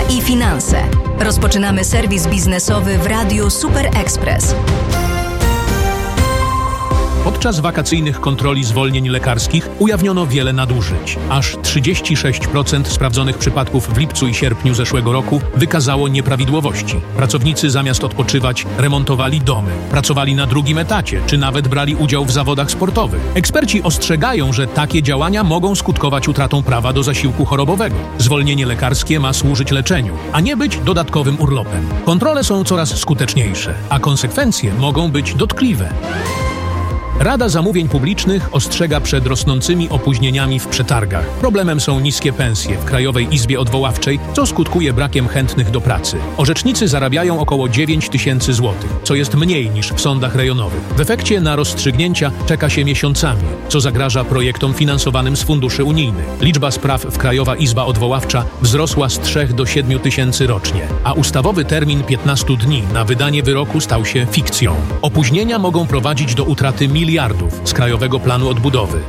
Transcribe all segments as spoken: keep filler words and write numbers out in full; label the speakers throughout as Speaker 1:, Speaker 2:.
Speaker 1: i finanse. Rozpoczynamy serwis biznesowy w Radiu Super Express.
Speaker 2: Podczas wakacyjnych kontroli zwolnień lekarskich ujawniono wiele nadużyć. Aż trzydzieści sześć procent sprawdzonych przypadków w lipcu i sierpniu zeszłego roku wykazało nieprawidłowości. Pracownicy zamiast odpoczywać remontowali domy, pracowali na drugim etacie, czy nawet brali udział w zawodach sportowych. Eksperci ostrzegają, że takie działania mogą skutkować utratą prawa do zasiłku chorobowego. Zwolnienie lekarskie ma służyć leczeniu, a nie być dodatkowym urlopem. Kontrole są coraz skuteczniejsze, a konsekwencje mogą być dotkliwe. Rada Zamówień Publicznych ostrzega przed rosnącymi opóźnieniami w przetargach. Problemem są niskie pensje w Krajowej Izbie Odwoławczej, co skutkuje brakiem chętnych do pracy. Orzecznicy zarabiają około dziewięć tysięcy złotych, co jest mniej niż w sądach rejonowych. W efekcie na rozstrzygnięcia czeka się miesiącami, co zagraża projektom finansowanym z funduszy unijnych. Liczba spraw w Krajowa Izba Odwoławcza wzrosła z trzech do siedmiu tysięcy rocznie, a ustawowy termin piętnastu dni na wydanie wyroku stał się fikcją. Opóźnienia mogą prowadzić do utraty miliardów miliardów z Krajowego Planu Odbudowy.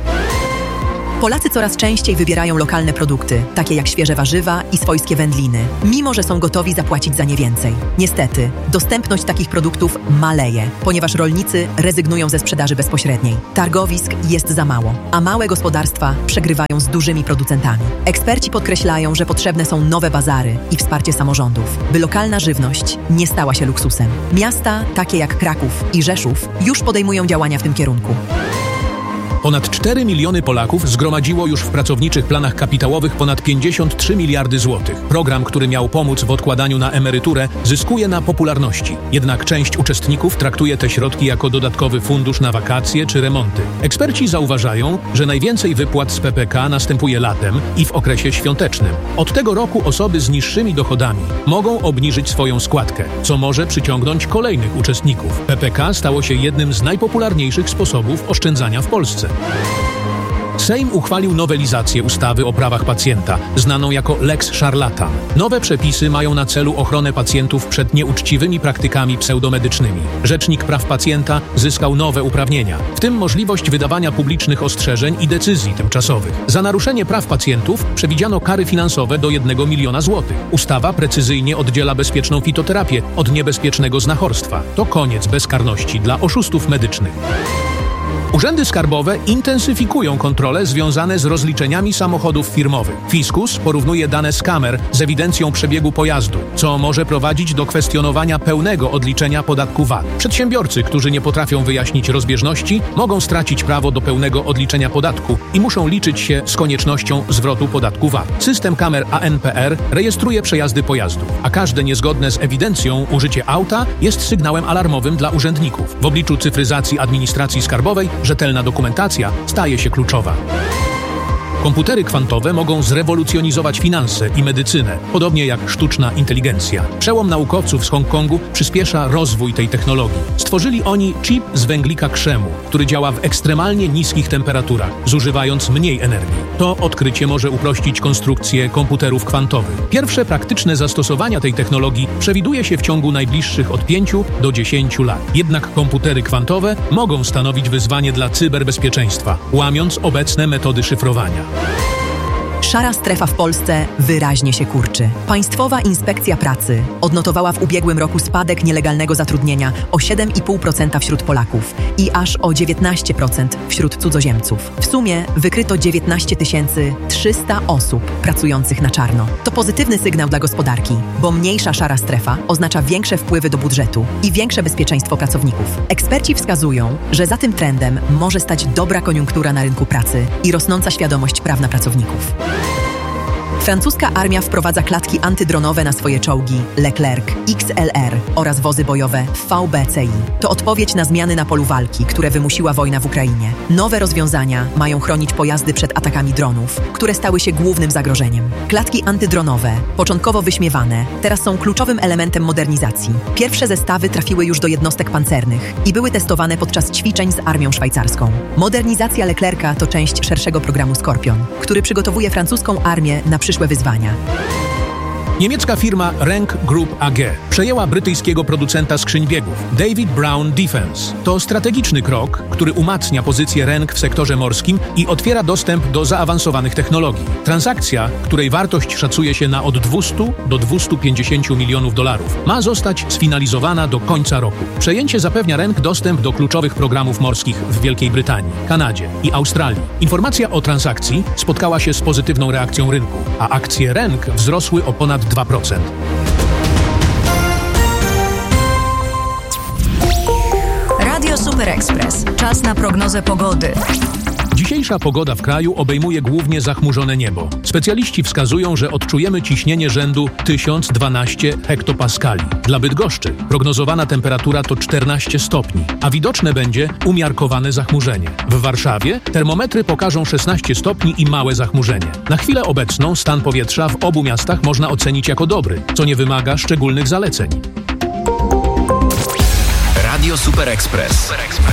Speaker 3: Polacy coraz częściej wybierają lokalne produkty, takie jak świeże warzywa i swojskie wędliny, mimo że są gotowi zapłacić za nie więcej. Niestety, dostępność takich produktów maleje, ponieważ rolnicy rezygnują ze sprzedaży bezpośredniej. Targowisk jest za mało, a małe gospodarstwa przegrywają z dużymi producentami. Eksperci podkreślają, że potrzebne są nowe bazary i wsparcie samorządów, by lokalna żywność nie stała się luksusem. Miasta, takie jak Kraków i Rzeszów, już podejmują działania w tym kierunku.
Speaker 2: Ponad cztery miliony Polaków zgromadziło już w pracowniczych planach kapitałowych ponad pięćdziesiąt trzy miliardy złotych. Program, który miał pomóc w odkładaniu na emeryturę, zyskuje na popularności. Jednak część uczestników traktuje te środki jako dodatkowy fundusz na wakacje czy remonty. Eksperci zauważają, że najwięcej wypłat z P P K następuje latem i w okresie świątecznym. Od tego roku osoby z niższymi dochodami mogą obniżyć swoją składkę, co może przyciągnąć kolejnych uczestników. P P K stało się jednym z najpopularniejszych sposobów oszczędzania w Polsce. Sejm uchwalił nowelizację ustawy o prawach pacjenta, znaną jako Lex Szarlatan. Nowe przepisy mają na celu ochronę pacjentów przed nieuczciwymi praktykami pseudomedycznymi. Rzecznik Praw Pacjenta zyskał nowe uprawnienia, w tym możliwość wydawania publicznych ostrzeżeń i decyzji tymczasowych. Za naruszenie praw pacjentów przewidziano kary finansowe do jednego miliona złotych. Ustawa precyzyjnie oddziela bezpieczną fitoterapię od niebezpiecznego znachorstwa. To koniec bezkarności dla oszustów medycznych. Urzędy skarbowe intensyfikują kontrole związane z rozliczeniami samochodów firmowych. Fiskus porównuje dane z kamer z ewidencją przebiegu pojazdu, co może prowadzić do kwestionowania pełnego odliczenia podatku V A T. Przedsiębiorcy, którzy nie potrafią wyjaśnić rozbieżności, mogą stracić prawo do pełnego odliczenia podatku i muszą liczyć się z koniecznością zwrotu podatku V A T. System kamer A N P R rejestruje przejazdy pojazdów, a każde niezgodne z ewidencją użycie auta jest sygnałem alarmowym dla urzędników. W obliczu cyfryzacji administracji skarbowej rzetelna dokumentacja staje się kluczowa. Komputery kwantowe mogą zrewolucjonizować finanse i medycynę, podobnie jak sztuczna inteligencja. Przełom naukowców z Hongkongu przyspiesza rozwój tej technologii. Stworzyli oni chip z węglika krzemu, który działa w ekstremalnie niskich temperaturach, zużywając mniej energii. To odkrycie może uprościć konstrukcję komputerów kwantowych. Pierwsze praktyczne zastosowania tej technologii przewiduje się w ciągu najbliższych od pięciu do dziesięciu lat. Jednak komputery kwantowe mogą stanowić wyzwanie dla cyberbezpieczeństwa, łamiąc obecne metody szyfrowania.
Speaker 3: Szara strefa w Polsce wyraźnie się kurczy. Państwowa Inspekcja Pracy odnotowała w ubiegłym roku spadek nielegalnego zatrudnienia o siedem i pół procent wśród Polaków i aż o dziewiętnaście procent wśród cudzoziemców. W sumie wykryto dziewiętnaście tysięcy trzysta osób pracujących na czarno. To pozytywny sygnał dla gospodarki, bo mniejsza szara strefa oznacza większe wpływy do budżetu i większe bezpieczeństwo pracowników. Eksperci wskazują, że za tym trendem może stać dobra koniunktura na rynku pracy i rosnąca świadomość prawna pracowników. Francuska armia wprowadza klatki antydronowe na swoje czołgi Leclerc X L R oraz wozy bojowe V B C I. To odpowiedź na zmiany na polu walki, które wymusiła wojna w Ukrainie. Nowe rozwiązania mają chronić pojazdy przed atakami dronów, które stały się głównym zagrożeniem. Klatki antydronowe, początkowo wyśmiewane, teraz są kluczowym elementem modernizacji. Pierwsze zestawy trafiły już do jednostek pancernych i były testowane podczas ćwiczeń z armią szwajcarską. Modernizacja Leclerca to część szerszego programu Skorpion, który przygotowuje francuską armię na przyszłe wyzwania.
Speaker 2: Niemiecka firma Renk Group A G przejęła brytyjskiego producenta skrzyń biegów David Brown Defense. To strategiczny krok, który umacnia pozycję Renk w sektorze morskim i otwiera dostęp do zaawansowanych technologii. Transakcja, której wartość szacuje się na od dwieście do dwustu pięćdziesięciu milionów dolarów, ma zostać sfinalizowana do końca roku. Przejęcie zapewnia Renk dostęp do kluczowych programów morskich w Wielkiej Brytanii, Kanadzie i Australii. Informacja o transakcji spotkała się z pozytywną reakcją rynku, a akcje Renk wzrosły o ponad dwa procent.
Speaker 1: Radio Super Express. Czas na prognozę pogody.
Speaker 2: Dzisiejsza pogoda w kraju obejmuje głównie zachmurzone niebo. Specjaliści wskazują, że odczujemy ciśnienie rzędu tysiąc dwanaście hektopaskali. Dla Bydgoszczy prognozowana temperatura to czternaście stopni, a widoczne będzie umiarkowane zachmurzenie. W Warszawie termometry pokażą szesnaście stopni i małe zachmurzenie. Na chwilę obecną stan powietrza w obu miastach można ocenić jako dobry, co nie wymaga szczególnych zaleceń.
Speaker 4: Radio Super Express.